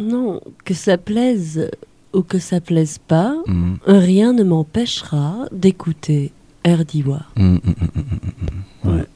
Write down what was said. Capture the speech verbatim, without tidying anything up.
Non, que ça plaise ou que ça plaise pas, Mm. rien ne m'empêchera d'écouter Erdiwa. Mm, mm, mm, mm, mm, mm. Ouais.